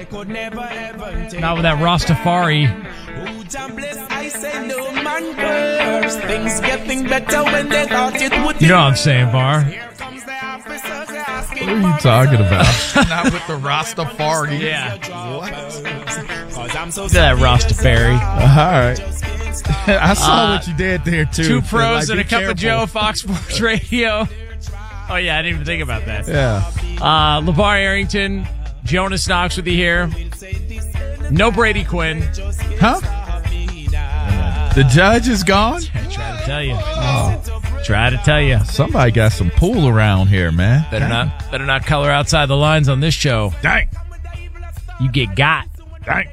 Not with that Rastafari. You know what I'm saying, Bar? What are you talking about? Not with the Rastafari. Yeah. What? That Rastafari. All right. I saw what you did there, too. Two pros and a cup careful. of Joe, Fox Sports Radio. Oh, yeah, I didn't even think about that. Yeah. LeVar Arrington, Jonas Knox with you here. No Brady Quinn. Huh? The judge is gone? I try to tell you. Try to tell you. Somebody got some pool around here, man. Better not color outside the lines on this show. Dang. You get got. Dang.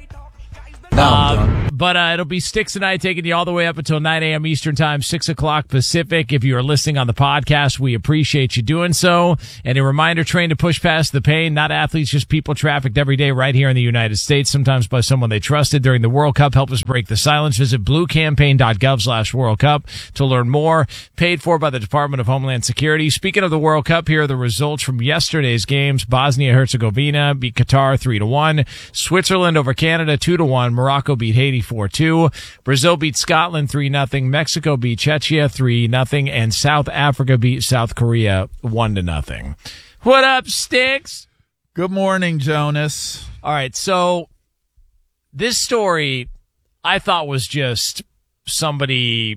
But it'll be Sticks and I taking you all the way up until 9 a.m. Eastern Time, 6 o'clock Pacific. If you are listening on the podcast, we appreciate you doing so. And a reminder, train to push past the pain, not athletes, just people trafficked every day right here in the United States, sometimes by someone they trusted during the World Cup. Help us break the silence. Visit bluecampaign.gov/World Cup to learn more. Paid for by the Department of Homeland Security. Speaking of the World Cup, here are the results from yesterday's games. Bosnia-Herzegovina beat Qatar 3-1. Switzerland over Canada 2-1. Morocco beat Haiti 4-2. Brazil beat Scotland 3-0. Mexico beat Czechia 3-0. And South Africa beat South Korea 1-0. What up, Sticks? Good morning, Jonas. All right, so this story I thought was just somebody,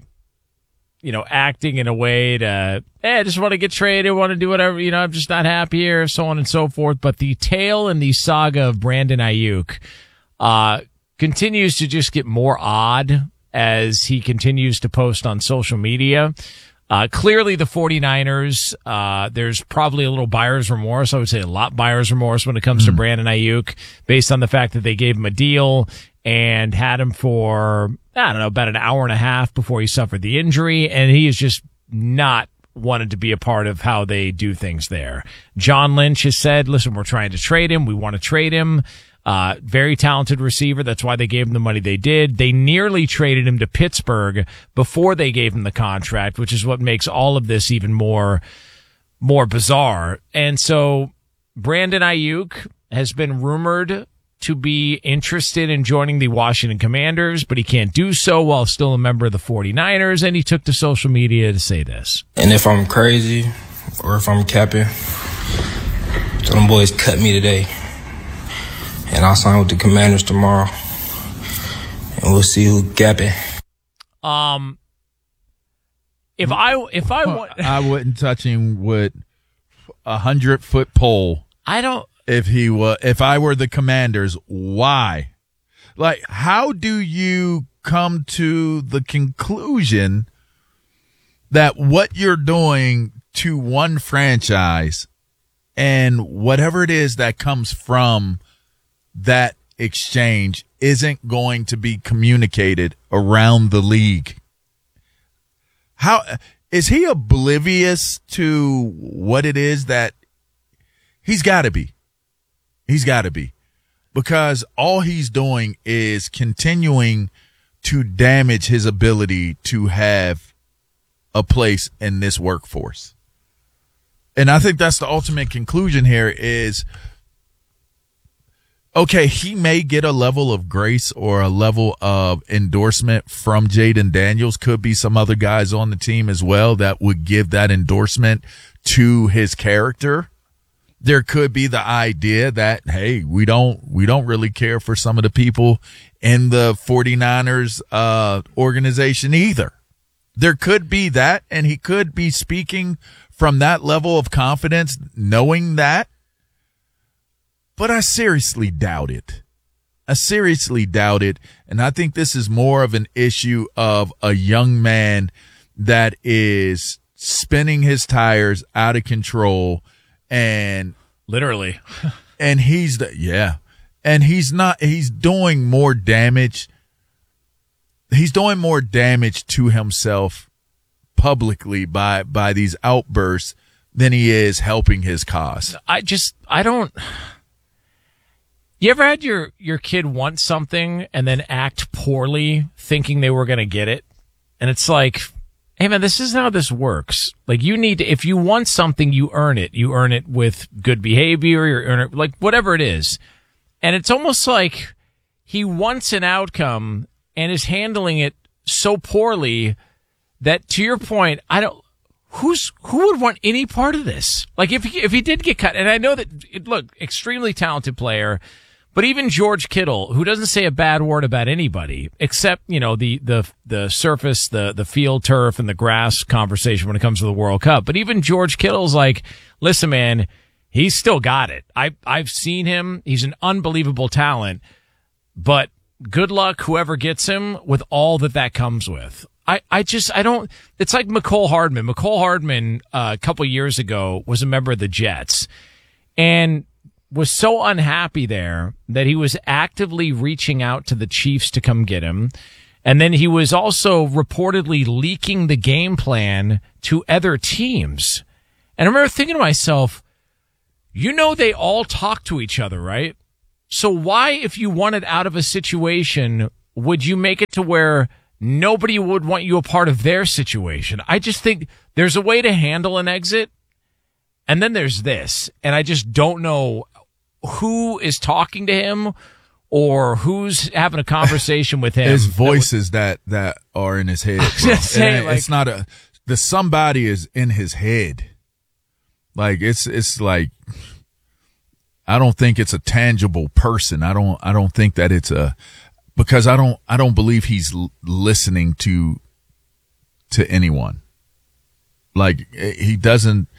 acting in a way to, I just want to get traded, want to do whatever, I'm just not happy here, so on and so forth. But the tale and the saga of Brandon Ayuk continues to just get more odd as he continues to post on social media. Clearly the 49ers, there's probably a little buyer's remorse. I would say a lot buyer's remorse when it comes to Brandon Ayuk, based on the fact that they gave him a deal and had him for, about an hour and a half before he suffered the injury. And he is just not wanted to be a part of how they do things there. John Lynch has said, listen, we're trying to trade him. We want to trade him. Very talented receiver. That's why they gave him the money they did. They nearly traded him to Pittsburgh before they gave him the contract, which is what makes all of this even more bizarre. And so Brandon Ayuk has been rumored to be interested in joining the Washington Commanders, but he can't do so while still a member of the 49ers. And he took to social media to say this. And if I'm crazy or if I'm capping, so them boys cut me today. And I'll sign with the Commanders tomorrow. And we'll see who gapping. If I want, I wouldn't touch him with 100-foot pole. I don't. If I were the Commanders, why? Like, how do you come to the conclusion that what you're doing to one franchise and whatever it is that comes from that exchange isn't going to be communicated around the league? How is he oblivious to what it is that he's got to be? He's got to be, because all he's doing is continuing to damage his ability to have a place in this workforce. And I think that's the ultimate conclusion here is, okay, he may get a level of grace or a level of endorsement from Jaden Daniels. Could be some other guys on the team as well that would give that endorsement to his character. There could be the idea that, hey, we don't really care for some of the people in the 49ers organization either. There could be that, and he could be speaking from that level of confidence, knowing that. But I seriously doubt it. And I think this is more of an issue of a young man that is spinning his tires out of control and literally, and he's doing more damage. He's doing more damage to himself publicly by these outbursts than he is helping his cause. I don't. You ever had your kid want something and then act poorly thinking they were going to get it? And it's like, hey man, this isn't how this works. Like, you need to, if you want something, you earn it. You earn it with good behavior, you earn it, like whatever it is. And it's almost like he wants an outcome and is handling it so poorly that, to your point, who would want any part of this? Like, if he did get cut, and I know that, look, extremely talented player, but even George Kittle, who doesn't say a bad word about anybody, except, the surface, the field turf and the grass conversation when it comes to the World Cup. But even George Kittle's like, listen, man, he's still got it. I've seen him. He's an unbelievable talent, but good luck whoever gets him with all that comes with. I don't, it's like McCole Hardman. McCole Hardman, a couple years ago, was a member of the Jets and was so unhappy there that he was actively reaching out to the Chiefs to come get him. And then he was also reportedly leaking the game plan to other teams. And I remember thinking to myself, they all talk to each other, right? So why, if you wanted out of a situation, would you make it to where nobody would want you a part of their situation? I just think there's a way to handle an exit, and then there's this, and I just don't know who is talking to him or who's having a conversation with him. His voices that are in his head. It's not the somebody is in his head. Like it's like, I don't think it's a tangible person. I don't think that it's because I don't believe he's listening to anyone. Like it doesn't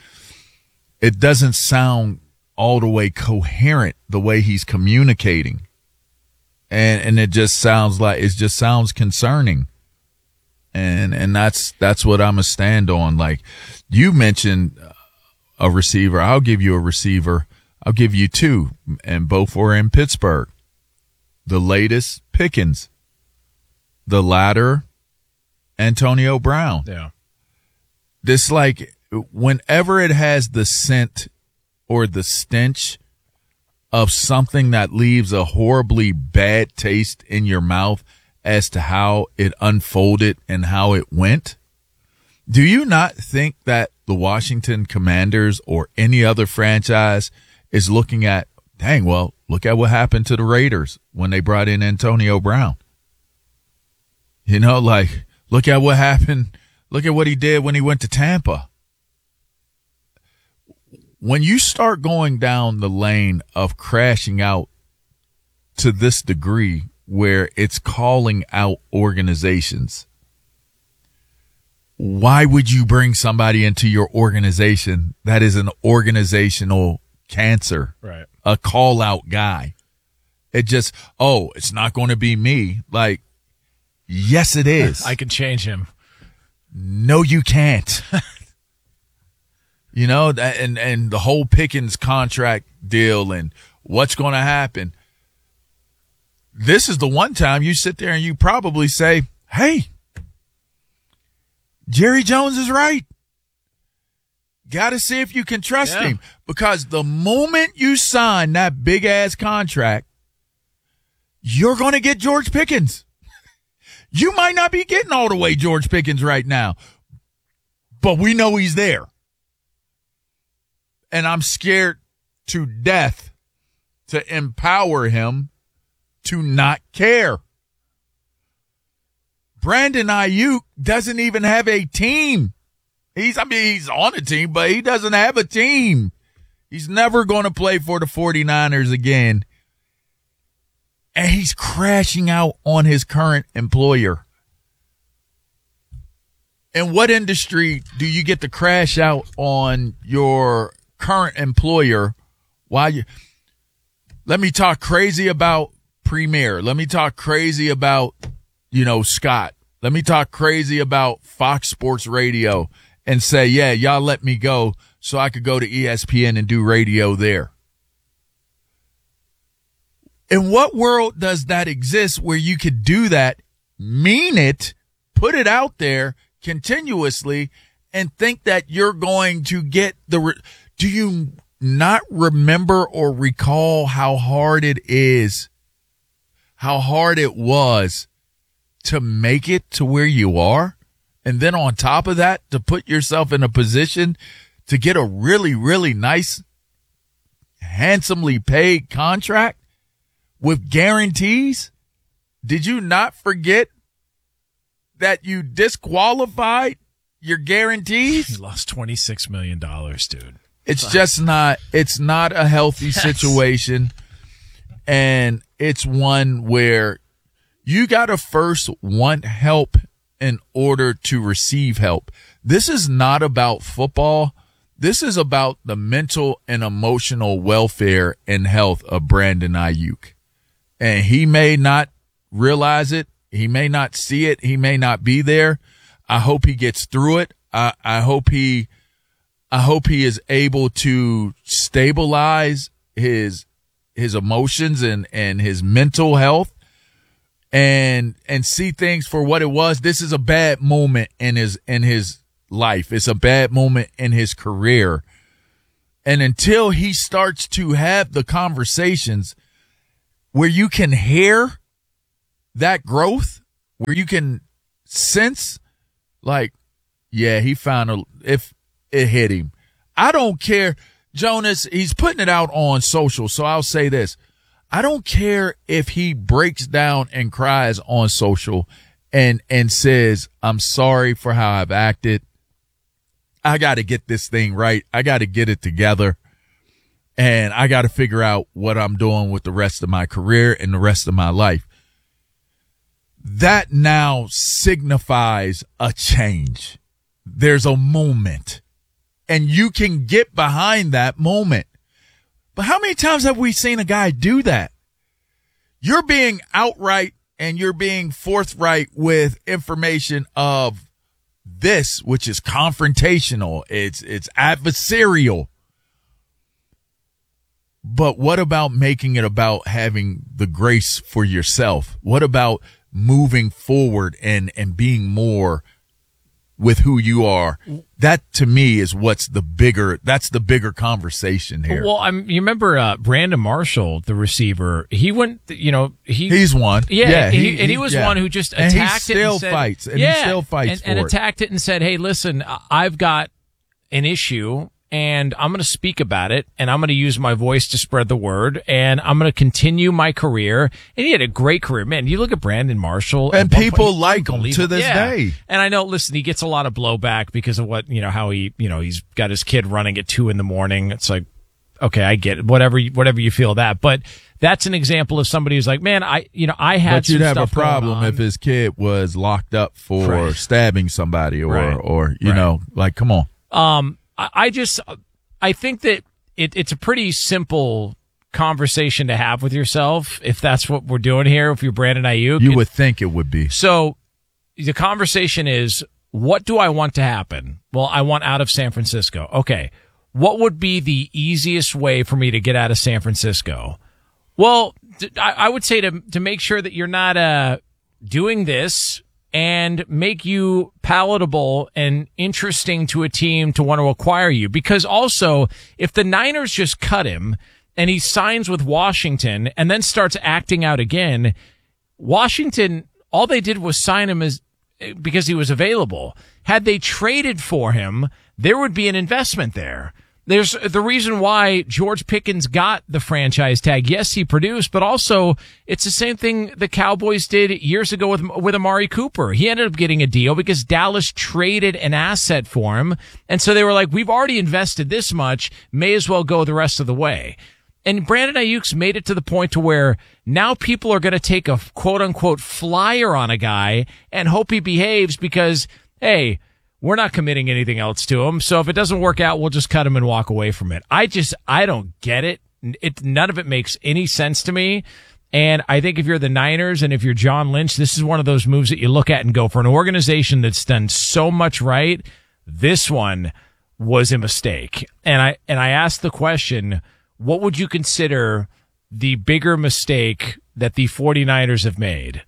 sound all the way coherent the way he's communicating. And it just sounds concerning. And that's what I'm a stand on. Like you mentioned a receiver. I'll give you a receiver. I'll give you two, and both were in Pittsburgh. The latest, Pickens. The latter, Antonio Brown. Yeah. This, like, whenever it has the scent or the stench of something that leaves a horribly bad taste in your mouth as to how it unfolded and how it went, do you not think that the Washington Commanders or any other franchise is looking at, dang, well, look at what happened to the Raiders when they brought in Antonio Brown? Like, look at what happened. Look at what he did when he went to Tampa. When you start going down the lane of crashing out to this degree where it's calling out organizations, why would you bring somebody into your organization that is an organizational cancer? Right. A call out guy. It just, it's not going to be me. Like, yes, it is. I can change him. No, you can't. And the whole Pickens contract deal and what's going to happen. This is the one time you sit there and you probably say, hey, Jerry Jones is right. Got to see if you can trust him. Because the moment you sign that big-ass contract, you're going to get George Pickens. You might not be getting all the way George Pickens right now, but we know he's there. And I'm scared to death to empower him to not care. Brandon Ayuk doesn't even have a team. He's on a team, but he doesn't have a team. He's never going to play for the 49ers again. And he's crashing out on his current employer. In what industry do you get to crash out on your current employer? Let me talk crazy about Premier. Let me talk crazy about, Scott. Let me talk crazy about Fox Sports Radio and say, yeah, y'all let me go so I could go to ESPN and do radio there. In what world does that exist where you could do that, mean it, put it out there continuously, and think that you're going to get do you not remember or recall how hard it was to make it to where you are? And then on top of that, to put yourself in a position to get a really, really nice, handsomely paid contract with guarantees? Did you not forget that you disqualified your guarantees? He lost $26 million, dude. It's just not, it's not a healthy situation. And it's one where you got to first want help in order to receive help. This is not about football. This is about the mental and emotional welfare and health of Brandon Ayuk. And he may not realize it. He may not see it. He may not be there. I hope he gets through it. I hope he is able to stabilize his emotions and his mental health and see things for what it was. This is a bad moment in his life. It's a bad moment in his career. And until he starts to have the conversations where you can hear that growth, where you can sense like, yeah, he found if it hit him. I don't care. Jonas, he's putting it out on social. So I'll say this. I don't care if he breaks down and cries on social and says, I'm sorry for how I've acted. I got to get this thing right. I got to get it together. And I got to figure out what I'm doing with the rest of my career and the rest of my life. That now signifies a change. There's a moment. And you can get behind that moment. But how many times have we seen a guy do that? You're being outright and you're being forthright with information of this, which is confrontational. It's adversarial. But what about making it about having the grace for yourself? What about moving forward and being more with who you are? That to me is that's the bigger conversation here. Well, you remember Brandon Marshall, the receiver, he went, he's one. Yeah. He was one who just attacked it and said, fights. And he still fights and attacked it and said, hey, listen, I've got an issue and I'm going to speak about it and I'm going to use my voice to spread the word and I'm going to continue my career. And he had a great career. Man, you look at Brandon Marshall. And people like him to this day. And I know, listen, he gets a lot of blowback because of what, how he, he's got his kid running at 2 a.m. It's like, okay, I get it. Whatever you feel that. But that's an example of somebody who's like, man, I had But you'd have a problem if his kid was locked up for stabbing somebody or like, come on. I think that it's a pretty simple conversation to have with yourself if that's what we're doing here. If you're Brandon Ayuk, you would think it would be. So the conversation is, what do I want to happen? Well, I want out of San Francisco. Okay. What would be the easiest way for me to get out of San Francisco? Well, I would say to make sure that you're not doing this and make you palatable and interesting to a team to want to acquire you. Because also, if the Niners just cut him and he signs with Washington and then starts acting out again, Washington, all they did was sign him because he was available. Had they traded for him, there would be an investment there. There's the reason why George Pickens got the franchise tag. Yes, he produced, but also it's the same thing the Cowboys did years ago with Amari Cooper. He ended up getting a deal because Dallas traded an asset for him. And so they were like, we've already invested this much, may as well go the rest of the way. And Brandon Ayuk's made it to the point to where now people are going to take a quote unquote flyer on a guy and hope he behaves because, hey, we're not committing anything else to him. So if it doesn't work out, we'll just cut him and walk away from it. I don't get it. None of it makes any sense to me. And I think if you're the Niners and if you're John Lynch, this is one of those moves that you look at and go, for an organization that's done so much right, this one was a mistake. And I asked the question, what would you consider the bigger mistake that the 49ers have made?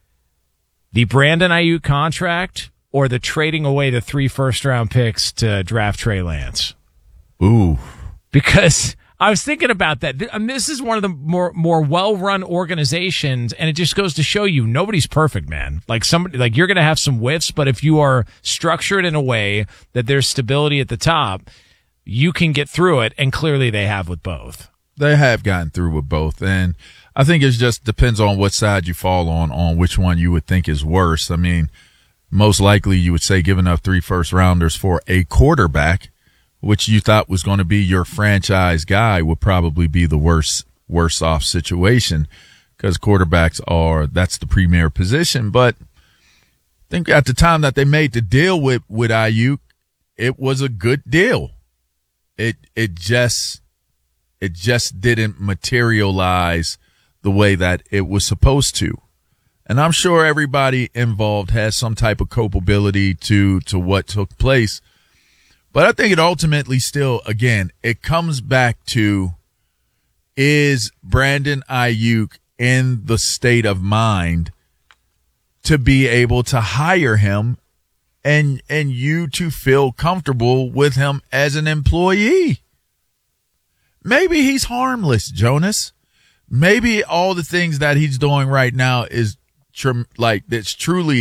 The Brandon Ayuk contract or the trading away the 3 first-round picks to draft Trey Lance? Ooh. Because I was thinking about that. I mean, this is one of the more well-run organizations, and it just goes to show you nobody's perfect, man. Like you're going to have some whiffs, but if you are structured in a way that there's stability at the top, you can get through it, and clearly they have with both. They have gotten through with both, and I think it just depends on what side you fall on which one you would think is worse. I mean, most likely you would say giving up 3 first-rounders for a quarterback, which you thought was going to be your franchise guy, would probably be the worse off situation, because quarterbacks that's the premier position. But I think at the time that they made the deal with Ayuk, it was a good deal. It just didn't materialize the way that it was supposed to. And I'm sure everybody involved has some type of culpability to what took place. But I think it ultimately still, again, it comes back to, is Brandon Ayuk in the state of mind to be able to hire him and you to feel comfortable with him as an employee? Maybe he's harmless, Jonas. Maybe all the things that he's doing right now is that's truly